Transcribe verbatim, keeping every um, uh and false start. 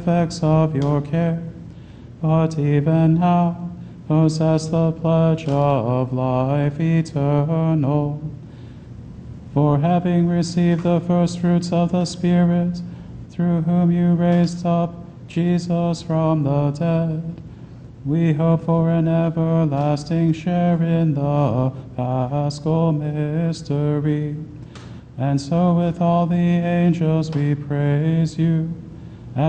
effects of your care, but even now possess the pledge of life eternal. For having received the first fruits of the Spirit, through whom you raised up Jesus from the dead, we hope for an everlasting share in the Paschal mystery. And so with all the angels we praise you,